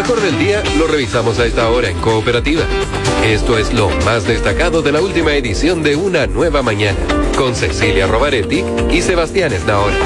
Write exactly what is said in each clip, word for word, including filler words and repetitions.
mejor del día lo revisamos a esta hora en Cooperativa. Esto es lo más destacado de la última edición de Una Nueva Mañana, con Cecilia Rovaretti y Sebastián Esnaola.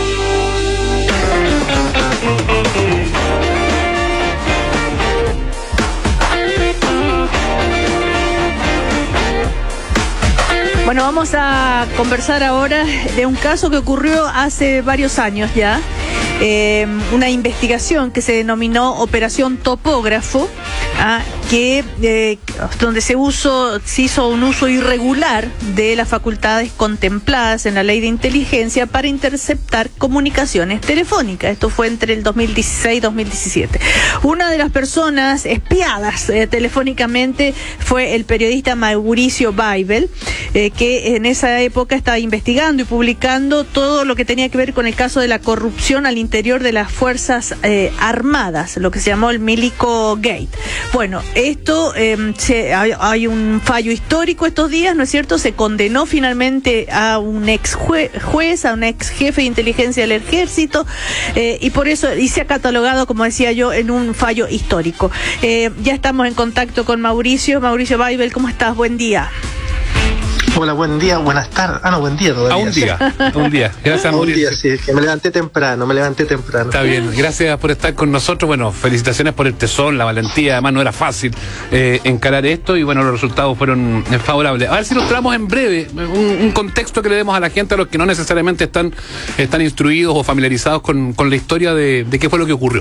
Bueno, vamos a conversar ahora de un caso que ocurrió hace varios años ya. Eh, una investigación que se denominó Operación Topógrafo, ¿ah? que eh, donde se, uso, se hizo un uso irregular de las facultades contempladas en la Ley de Inteligencia para interceptar comunicaciones telefónicas. Esto fue entre el dos mil dieciséis y dos mil diecisiete. Una de las personas espiadas eh, telefónicamente fue el periodista Mauricio Baibel, eh, que en esa época estaba investigando y publicando todo lo que tenía que ver con el caso de la corrupción al interior de las Fuerzas eh, Armadas, lo que se llamó el Milico Gate. Bueno, esto, eh, se, hay, hay un fallo histórico estos días, ¿no es cierto? Se condenó finalmente a un ex jue, juez, a un ex jefe de inteligencia del ejército, eh, y por eso, y se ha catalogado, como decía yo, en un fallo histórico. Eh, ya estamos en contacto con Mauricio. Mauricio Baibel, ¿cómo estás? Buen día. Hola, buen día, buenas tardes. Ah, no, buen día todavía. A un día, a un día. Gracias, Mauricio. Un día, sí, que me levanté temprano, me levanté temprano. Está bien, gracias por estar con nosotros. Bueno, felicitaciones por el tesón, la valentía. Además, no era fácil eh, encarar esto y, bueno, los resultados fueron favorables. A ver si nos traemos en breve un, un contexto que le demos a la gente, a los que no necesariamente están, están instruidos o familiarizados con, con la historia de, de qué fue lo que ocurrió.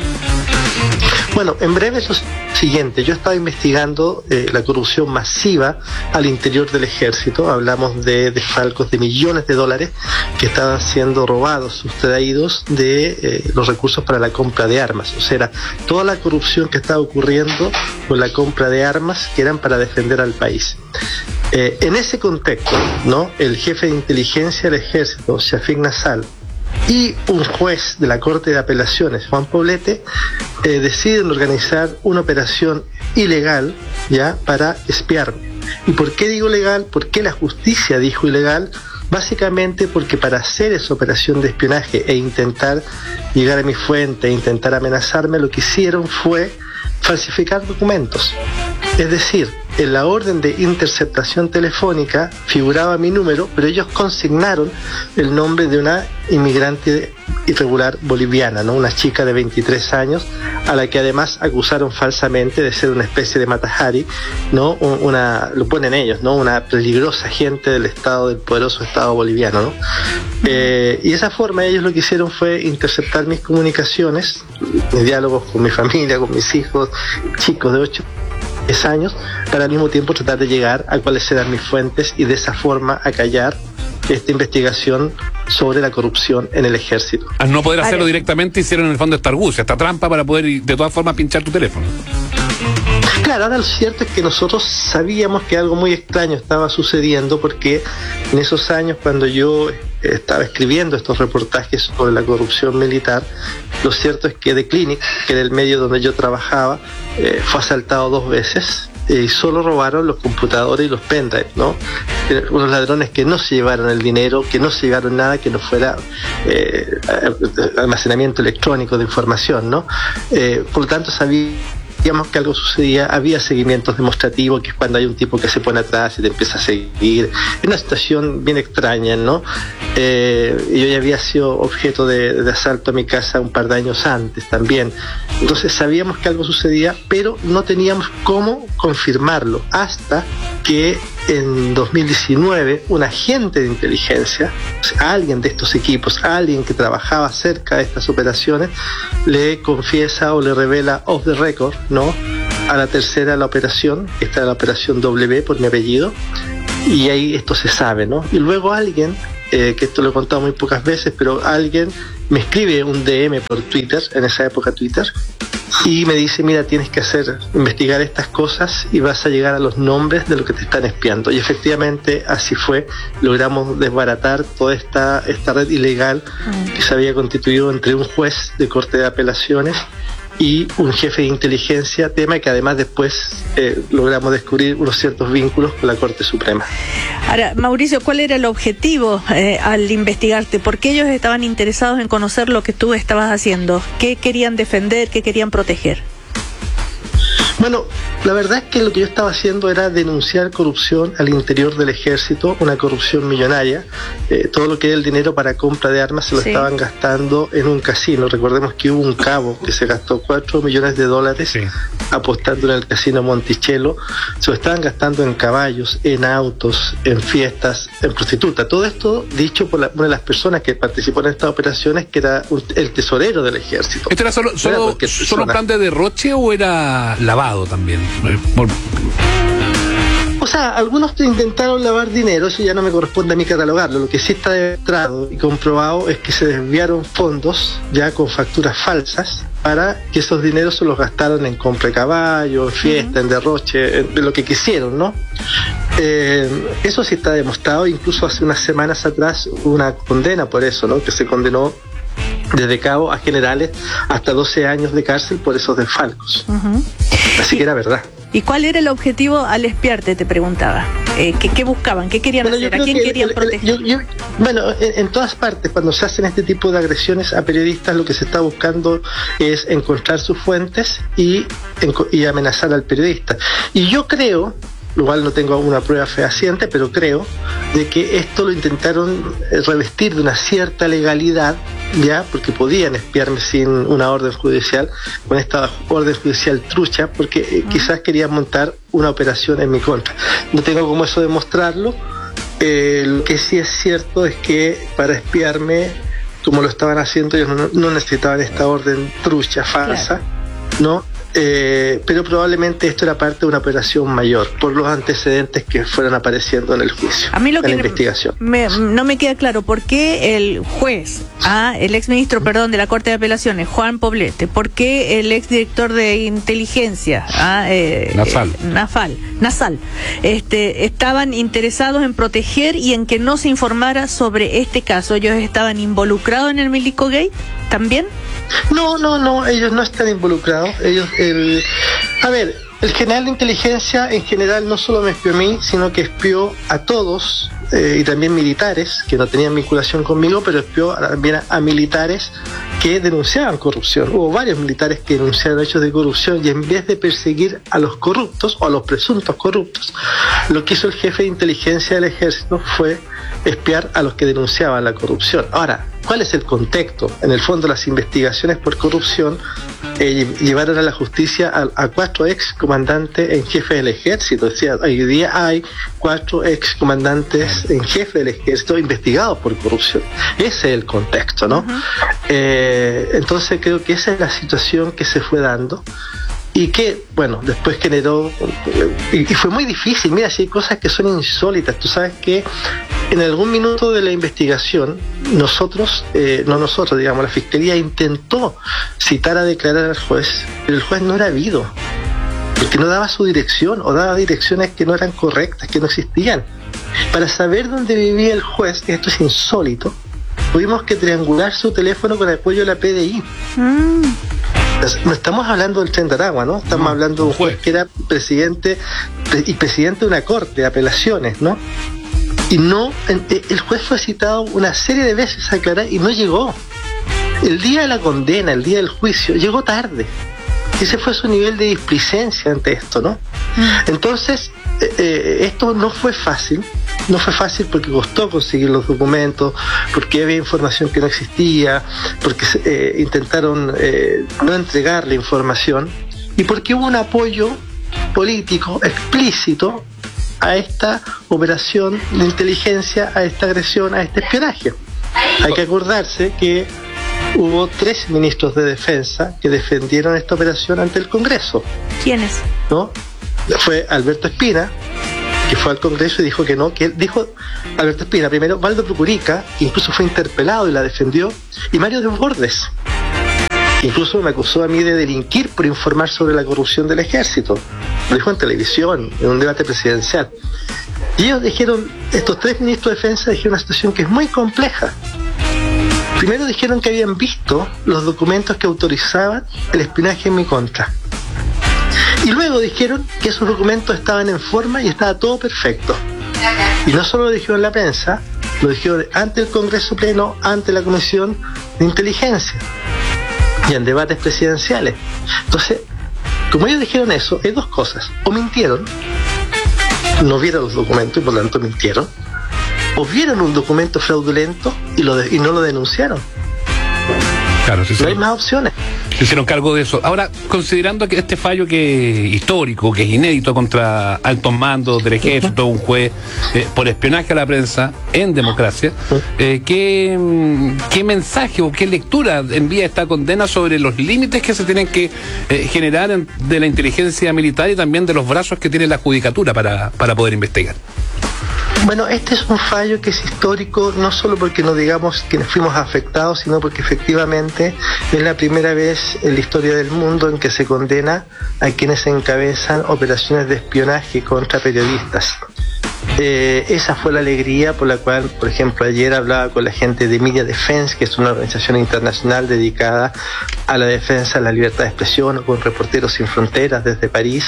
Bueno, en breve es lo siguiente. Yo estaba investigando eh, la corrupción masiva al interior del ejército. Hablamos de desfalcos de millones de dólares que estaban siendo robados, sustraídos de eh, los recursos para la compra de armas. O sea, era toda la corrupción que estaba ocurriendo con la compra de armas que eran para defender al país. Eh, en ese contexto, ¿no? El jefe de inteligencia del ejército, Shafik Nassal, y un juez de la Corte de Apelaciones, Juan Poblete, eh, deciden organizar una operación ilegal, ya, para espiarme. ¿Y por qué digo legal? ¿Por qué la justicia dijo ilegal? Básicamente porque para hacer esa operación de espionaje e intentar llegar a mi fuente e intentar amenazarme, lo que hicieron fue falsificar documentos. Es decir, en la orden de interceptación telefónica figuraba mi número, pero ellos consignaron el nombre de una inmigrante irregular boliviana, ¿no? Una chica de veintitrés años, a la que además acusaron falsamente de ser una especie de Matajari, ¿no? Una, lo ponen ellos, ¿no? Una peligrosa agente del Estado, del poderoso Estado boliviano, ¿no? Eh, y de esa forma ellos lo que hicieron fue interceptar mis comunicaciones, mis diálogos con mi familia, con mis hijos, chicos de ocho años, para al mismo tiempo tratar de llegar a cuáles eran mis fuentes y de esa forma acallar esta investigación sobre la corrupción en el ejército. Al no poder hacerlo directamente, hicieron en el fondo esta argucia, esta trampa para poder de todas formas pinchar tu teléfono. Claro, ahora lo cierto es que nosotros sabíamos que algo muy extraño estaba sucediendo, porque en esos años, cuando yo estaba escribiendo estos reportajes sobre la corrupción militar, lo cierto es que The Clinic, que era el medio donde yo trabajaba, eh, fue asaltado dos veces eh, y solo robaron los computadores y los pendrives, ¿no? Eh, unos ladrones que no se llevaron el dinero, que no se llevaron nada que no fuera eh, almacenamiento electrónico de información, ¿no? Eh, por lo tanto, sabía digamos que algo sucedía, había seguimientos demostrativos, que es cuando hay un tipo que se pone atrás y te empieza a seguir. Es una situación bien extraña, ¿no? Eh, yo ya había sido objeto de, de asalto a mi casa un par de años antes también. Entonces sabíamos que algo sucedía, pero no teníamos cómo confirmarlo, hasta que en dos mil diecinueve un agente de inteligencia, alguien de estos equipos, alguien que trabajaba cerca de estas operaciones, le confiesa o le revela off the record, ¿no?, a la tercera la operación, esta es la operación W por mi apellido, y ahí esto se sabe, ¿no? Y luego alguien, eh, que esto lo he contado muy pocas veces, pero alguien me escribe un D M por Twitter, en esa época Twitter, y me dice, mira, tienes que hacer, investigar estas cosas y vas a llegar a los nombres de los que te están espiando. Y efectivamente así fue, logramos desbaratar toda esta, esta red ilegal que se había constituido entre un juez de Corte de Apelaciones y un jefe de inteligencia, tema que además después eh, logramos descubrir unos ciertos vínculos con la Corte Suprema. Ahora, Mauricio, ¿cuál era el objetivo eh, al investigarte? ¿Por qué ellos estaban interesados en conocer lo que tú estabas haciendo? ¿Qué querían defender? ¿Qué querían proteger? Bueno, la verdad es que lo que yo estaba haciendo era denunciar corrupción al interior del ejército, una corrupción millonaria. Eh, todo lo que era el dinero para compra de armas se lo sí. estaban gastando en un casino. Recordemos que hubo un cabo que se gastó cuatro millones de dólares sí. apostando en el casino Monticello. Se lo estaban gastando en caballos, en autos, en fiestas, en prostitutas. Todo esto dicho por la, una de las personas que participó en estas operaciones, que era un, el tesorero del ejército. ¿Esto era solo, solo, era solo plan de derroche o era lavado también? Por... O sea, algunos intentaron lavar dinero, eso ya no me corresponde a mí catalogarlo. Lo que sí está demostrado y comprobado es que se desviaron fondos ya con facturas falsas para que esos dineros se los gastaron en compra de caballo, en fiesta, uh-huh. en derroche, en lo que quisieron, ¿no? Eh, eso sí está demostrado. Incluso hace unas semanas atrás hubo una condena por eso, ¿no? Que se condenó desde cabo a generales hasta doce años de cárcel por esos desfalcos. Uh-huh. Así que era verdad. ¿Y cuál era el objetivo al espiarte? Te preguntaba. Eh, ¿qué, ¿Qué buscaban? ¿Qué querían bueno, hacer? ¿A quién querían el, proteger? Yo, yo, bueno, en, en todas partes, cuando se hacen este tipo de agresiones a periodistas, lo que se está buscando es encontrar sus fuentes y, en, y amenazar al periodista. Y yo creo, igual no tengo una prueba fehaciente, pero creo de que esto lo intentaron revestir de una cierta legalidad, ya, porque podían espiarme sin una orden judicial, con esta orden judicial trucha, porque eh, uh-huh. quizás querían montar una operación en mi contra. No tengo como eso demostrarlo. Eh, lo que sí es cierto es que para espiarme, como lo estaban haciendo, ellos no, no necesitaban esta orden trucha, falsa, claro. ¿no? Eh, pero probablemente esto era parte de una operación mayor por los antecedentes que fueron apareciendo en el juicio, a mí lo en que la investigación. Me, no me queda claro por qué el juez, ah, el exministro, perdón, de la Corte de Apelaciones, Juan Poblete, por qué el exdirector de inteligencia, ah, eh, Nasal, eh, Nafal, Nasal, este, estaban interesados en proteger y en que no se informara sobre este caso. ¿Ellos estaban involucrados en el Milico Gate también? No, no, no, ellos no están involucrados. Ellos, el, a ver, el general de inteligencia en general no solo me espió a mí, sino que espió a todos, eh, y también militares que no tenían vinculación conmigo, pero espió también a, a militares que denunciaban corrupción. Hubo varios militares que denunciaron hechos de corrupción, y en vez de perseguir a los corruptos o a los presuntos corruptos, lo que hizo el jefe de inteligencia del ejército fue espiar a los que denunciaban la corrupción. Ahora, ¿cuál es el contexto? En el fondo, las investigaciones por corrupción eh, llevaron a la justicia a, a cuatro ex comandantes en jefe del ejército. O sea, hoy día hay cuatro ex comandantes en jefe del ejército investigados por corrupción. Ese es el contexto, ¿no? Uh-huh. Eh, entonces creo que esa es la situación que se fue dando. Y que, bueno, después generó... Y, y fue muy difícil. Mira, si hay cosas que son insólitas. Tú sabes que en algún minuto de la investigación, nosotros, eh, no nosotros, digamos, la Fiscalía intentó citar a declarar al juez, pero el juez no era habido, porque no daba su dirección, o daba direcciones que no eran correctas, que no existían. Para saber dónde vivía el juez, esto es insólito, tuvimos que triangular su teléfono con el apoyo de la P D I. Mm. No estamos hablando del Tren de Aragua, ¿no? Estamos no, hablando de un juez que era presidente y presidente de una corte de apelaciones, ¿no? Y no, el juez fue citado una serie de veces a aclarar y no llegó. El día de la condena, el día del juicio, llegó tarde. Ese fue su nivel de displicencia ante esto, ¿no? Entonces, eh, esto no fue fácil. No fue fácil porque costó conseguir los documentos, porque había información que no existía, porque eh, intentaron eh, no entregar la información, y porque hubo un apoyo político explícito a esta operación de inteligencia, a esta agresión, a este espionaje. Hay que acordarse que hubo tres ministros de defensa que defendieron esta operación ante el Congreso. ¿Quiénes? ¿No? Fue Alberto Espina, que fue al Congreso y dijo que no, que él dijo, Alberto Espina, primero, Waldo Procurica, que incluso fue interpelado y la defendió, y Mario Desbordes, que incluso me acusó a mí de delinquir por informar sobre la corrupción del ejército. Lo dijo en televisión, en un debate presidencial. Y ellos dijeron, estos tres ministros de defensa dijeron una situación que es muy compleja. Primero dijeron que habían visto los documentos que autorizaban el espionaje en mi contra. Y luego dijeron que esos documentos estaban en forma y estaba todo perfecto. Y no solo lo dijeron en la prensa, lo dijeron ante el Congreso Pleno, ante la Comisión de Inteligencia y en debates presidenciales. Entonces, Como ellos dijeron eso, hay dos cosas. O mintieron, no vieron los documentos y por lo tanto mintieron, o vieron un documento fraudulento y, lo de, y no lo denunciaron. Claro, sí, sí. No hay más opciones. Se hicieron cargo de eso. Ahora, considerando que este fallo que es histórico, que es inédito contra altos mandos del ejército, un juez, eh, por espionaje a la prensa en democracia, eh, ¿qué, ¿qué mensaje o qué lectura envía esta condena sobre los límites que se tienen que eh, generar en, de la inteligencia militar y también de los brazos que tiene la judicatura para, para poder investigar? Bueno, este es un fallo que es histórico, no solo porque no digamos que fuimos afectados, sino porque efectivamente es la primera vez en la historia del mundo en que se condena a quienes encabezan operaciones de espionaje contra periodistas. Eh, esa fue la alegría por la cual, por ejemplo, ayer hablaba con la gente de Media Defense, que es una organización internacional dedicada a la defensa de la libertad de expresión, o con Reporteros Sin Fronteras desde París,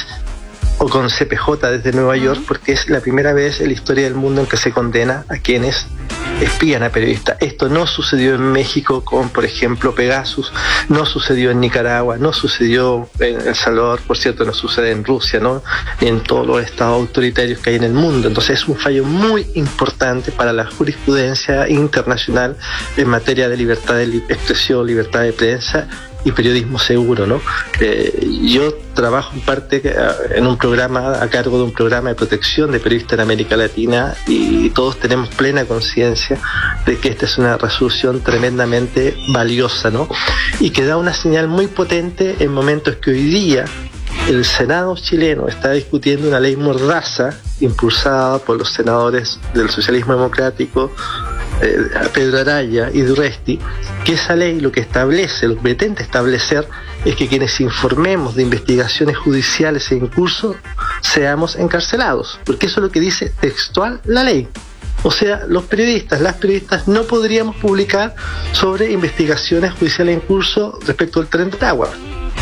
o con C P J desde Nueva York, porque es la primera vez en la historia del mundo en que se condena a quienes espían a periodistas. Esto no sucedió en México con, por ejemplo, Pegasus, no sucedió en Nicaragua, no sucedió en El Salvador, por cierto, no sucede en Rusia, ¿no? Ni en todos los estados autoritarios que hay en el mundo. Entonces es un fallo muy importante para la jurisprudencia internacional en materia de libertad de expresión, libertad de prensa y periodismo seguro, ¿no? Eh, yo trabajo en parte en un programa, a cargo de un programa de protección de periodistas en América Latina, y todos tenemos plena conciencia de que esta es una resolución tremendamente valiosa, ¿no? Y que da una señal muy potente en momentos que hoy día el Senado chileno está discutiendo una ley mordaza impulsada por los senadores del socialismo democrático, eh, Pedro Araya y Durresti, que esa ley lo que establece, lo que pretende establecer, es que quienes informemos de investigaciones judiciales en curso seamos encarcelados, porque eso es lo que dice textual la ley. O sea, los periodistas, las periodistas no podríamos publicar sobre investigaciones judiciales en curso respecto al Tren de Ottawa,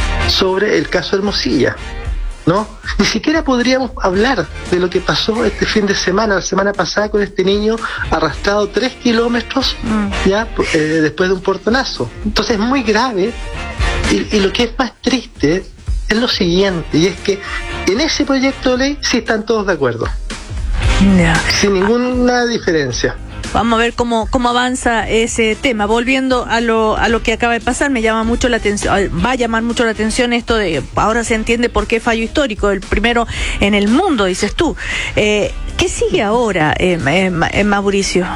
sobre el caso Hermosilla, ¿no? Ni siquiera podríamos hablar de lo que pasó este fin de semana, la semana pasada, con este niño arrastrado tres kilómetros mm. ya eh, después de un portonazo. Entonces es muy grave, y, y lo que es más triste es lo siguiente, y es que en ese proyecto de ley sí están todos de acuerdo, yeah. sin ninguna diferencia. Vamos a ver cómo cómo avanza ese tema. Volviendo a lo a lo que acaba de pasar, me llama mucho la atención, va a llamar mucho la atención esto de, ahora se entiende por qué fallo histórico, el primero en el mundo, dices tú. Eh, ¿Qué sigue ahora, eh, eh, Mauricio?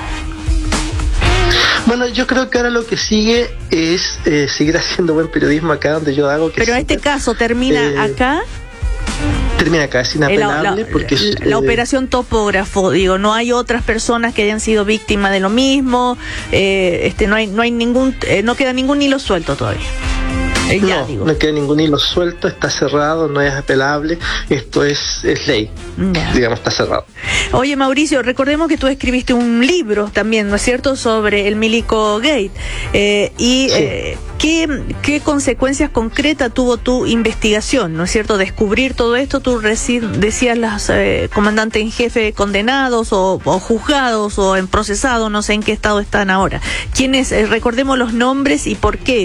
Bueno, yo creo que ahora lo que sigue es eh, seguir haciendo buen periodismo acá donde yo hago. Que Pero en este caso, ¿termina eh, acá? Termina acá, es inapelable, la, la, porque la, la eh, operación Topógrafo, digo, no hay otras personas que hayan sido víctimas de lo mismo, eh, este no hay no hay ningún eh, no queda ningún hilo suelto todavía. Eh, no, ya, digo. no queda ningún hilo suelto, está cerrado, no es apelable, esto es, es ley, ya. digamos, está cerrado. Oye, Mauricio, recordemos que tú escribiste un libro también, ¿no es cierto?, sobre el Milico Gate, eh, y sí. eh, ¿qué, qué consecuencias concretas tuvo tu investigación, ¿no es cierto?, descubrir todo esto. Tú reci- decías las eh, comandantes en jefe condenados o, o juzgados o en procesados, no sé en qué estado están ahora. ¿Quiénes? Eh, recordemos los nombres y por qué.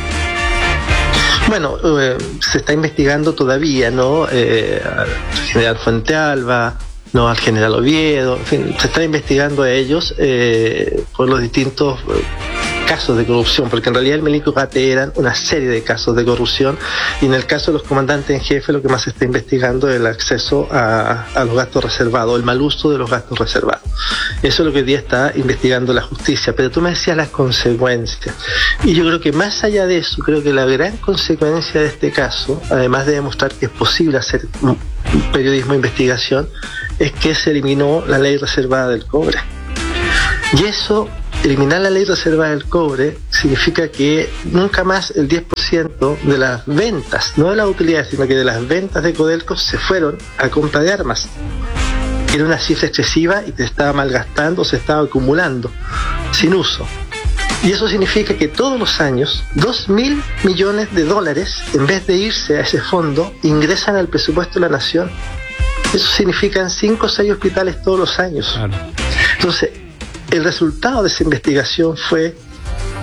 Bueno, eh, se está investigando todavía, ¿no? Eh, al general Fuentealba, no al general Oviedo, en fin, se está investigando a ellos eh, por los distintos eh, casos de corrupción, porque en realidad el Milico Gate eran una serie de casos de corrupción, y en el caso de los comandantes en jefe lo que más se está investigando es el acceso a, a los gastos reservados, el mal uso de los gastos reservados. Eso es lo que hoy día está investigando la justicia. Pero tú me decías las consecuencias, y yo creo que más allá de eso, creo que la gran consecuencia de este caso, además de demostrar que es posible hacer periodismo de investigación, es que se eliminó la ley reservada del cobre. Y eso, eliminar la ley reservada del cobre, significa que nunca más el diez por ciento de las ventas, no de las utilidades, sino que de las ventas de Codelco se fueron a compra de armas. Era una cifra excesiva y se estaba malgastando, se estaba acumulando sin uso. Y eso significa que todos los años dos mil millones de dólares, en vez de irse a ese fondo, ingresan al presupuesto de la nación. Eso significan cinco o seis hospitales todos los años. Claro. Entonces, el resultado de esa investigación fue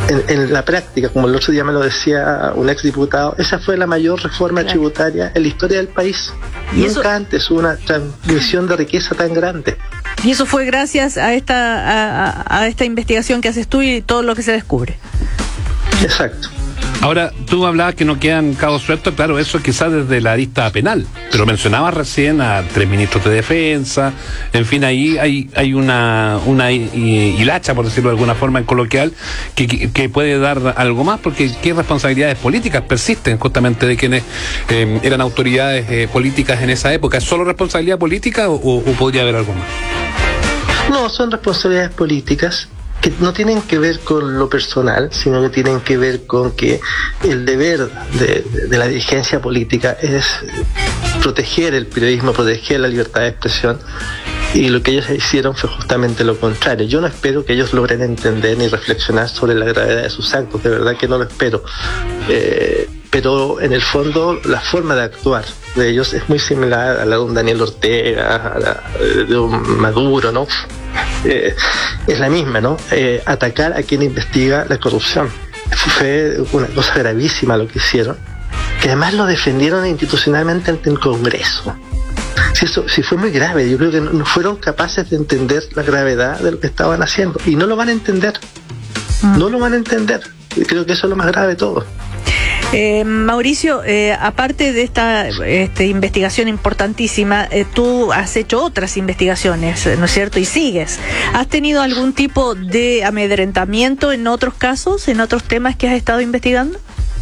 en, en la práctica, como el otro día me lo decía un exdiputado, esa fue la mayor reforma claro. tributaria en la historia del país. ¿Y Nunca eso? antes hubo una transmisión de riqueza tan grande. Y eso fue gracias a esta, a, a esta investigación que haces tú y todo lo que se descubre. Exacto. Ahora, tú hablabas que no quedan cabos sueltos, claro, eso quizás desde la arista penal, pero mencionabas recién a tres ministros de defensa, en fin, ahí hay hay una una hilacha, por decirlo de alguna forma en coloquial, que, que puede dar algo más, porque qué responsabilidades políticas persisten justamente de quienes eh, eran autoridades eh, políticas en esa época. ¿Es solo responsabilidad política o, o podría haber algo más? No, son responsabilidades políticas que no tienen que ver con lo personal, sino que tienen que ver con que el deber de, de, de la dirigencia política es proteger el periodismo, proteger la libertad de expresión, y lo que ellos hicieron fue justamente lo contrario. Yo no espero que ellos logren entender ni reflexionar sobre la gravedad de sus actos, de verdad que no lo espero. Eh, pero en el fondo la forma de actuar de ellos es muy similar a la de un Daniel Ortega, a la de un Maduro, ¿no? Eh, es la misma, ¿no? Eh, atacar a quien investiga la corrupción. Fue una cosa gravísima lo que hicieron, que además lo defendieron institucionalmente ante el Congreso. Si, eso, si fue muy grave, yo creo que no fueron capaces de entender la gravedad de lo que estaban haciendo, y no lo van a entender, no lo van a entender, y creo que eso es lo más grave de todo. Eh, Mauricio, eh, aparte de esta este, investigación importantísima, eh, tú has hecho otras investigaciones, ¿no es cierto? Y sigues. ¿Has tenido algún tipo de amedrentamiento en otros casos, en otros temas que has estado investigando?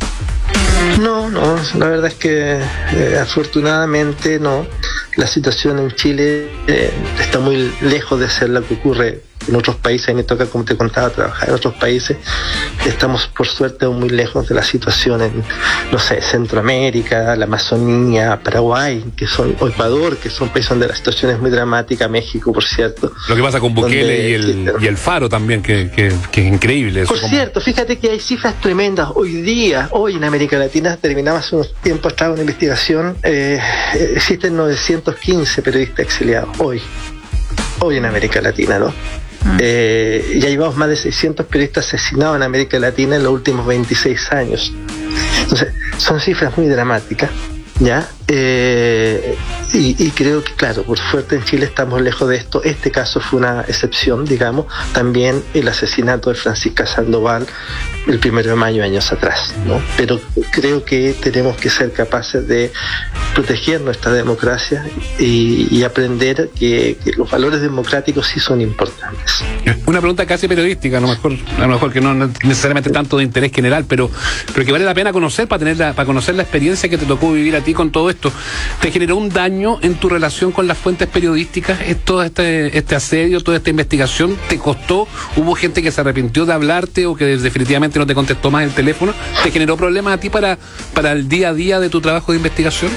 No, no, la verdad es que eh, afortunadamente no. La situación en Chile eh, está muy lejos de ser la que ocurre en otros países. A mí me toca, como te contaba, trabajar en otros países. Estamos, por suerte, aún muy lejos de la situación en, no sé, Centroamérica, la Amazonía, Paraguay, que son, o Ecuador, que son países donde la situación es muy dramática, México, por cierto. Lo que pasa con Bukele y el, y el Faro también, que, que, que es increíble. Eso por como... cierto, fíjate que hay cifras tremendas. Hoy día, hoy en América Latina, terminaba hace unos tiempos atrás una investigación, eh, existen novecientos quince periodistas exiliados, hoy, hoy en América Latina, ¿no? Eh, ya llevamos más de seiscientos periodistas asesinados en América Latina en los últimos veintiséis años. Entonces, son cifras muy dramáticas, ¿ya? Eh, y, y creo que, claro, por suerte en Chile estamos lejos de esto. Este caso fue una excepción, digamos. También el asesinato de Francisca Sandoval el primero de mayo, años atrás, ¿no? Pero creo que tenemos que ser capaces de proteger nuestra democracia y, y aprender que, que los valores democráticos sí son importantes. Una pregunta casi periodística, a lo mejor, a lo mejor que no necesariamente tanto de interés general, pero, pero que vale la pena conocer para tener la, para conocer la experiencia que te tocó vivir a ti con todo esto. ¿Te generó un daño en tu relación con las fuentes periodísticas todo este, este asedio, toda esta investigación? ¿Te costó? ¿Hubo gente que se arrepintió de hablarte o que definitivamente no te contestó más el teléfono? ¿Te generó problemas a ti para, para el día a día de tu trabajo de investigación?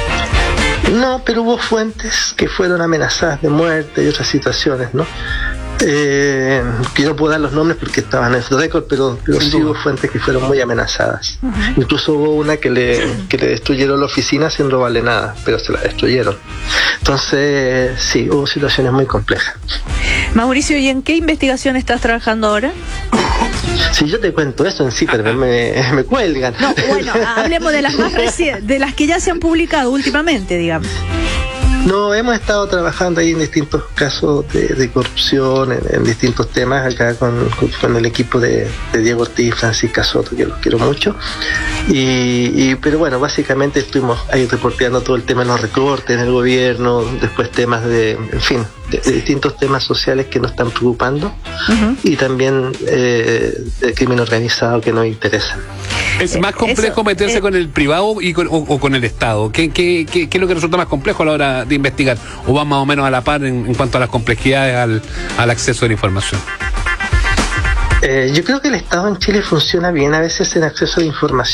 No, pero hubo fuentes que fueron amenazadas de muerte y otras situaciones, ¿no? Eh, que no puedo dar los nombres porque estaban en el récord, pero, pero sí hubo fuentes que fueron muy amenazadas. Uh-huh. Incluso hubo una que le, que le destruyeron la oficina sin robarle nada, pero se la destruyeron. Entonces, sí, hubo situaciones muy complejas. Mauricio, ¿y en qué investigación estás trabajando ahora? Si yo te cuento eso en sí, pero me, me cuelgan. No, bueno, hablemos de las más recientes, de las que ya se han publicado últimamente, digamos. No, hemos estado trabajando ahí en distintos casos de, de corrupción, en, en distintos temas, acá con, con, con el equipo de, de Diego Ortiz y Francisca Soto, que los quiero mucho. Y, y pero bueno, básicamente estuvimos ahí reporteando todo el tema de los recortes en el gobierno, después temas de, en fin, de, de distintos temas sociales que nos están preocupando, uh-huh. y también eh, el crimen organizado que nos interesan. ¿Es más complejo Eso, meterse eh, con el privado y con, o, o con el Estado? ¿Qué, qué, qué, ¿Qué es lo que resulta más complejo a la hora de investigar? ¿O va más o menos a la par en, en cuanto a las complejidades al, al acceso a la información? Eh, yo creo que el Estado en Chile funciona bien a veces en acceso a la información.